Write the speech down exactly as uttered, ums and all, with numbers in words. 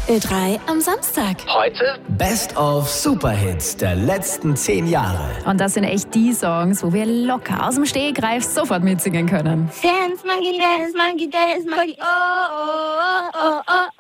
Ö drei am Samstag. Heute Best of Superhits der letzten zehn Jahre. Und das sind echt die Songs, wo wir locker aus dem Stegreif sofort mitsingen können. Dance, monkey, dance, monkey, dance, monkey, oh, oh, oh, oh, oh.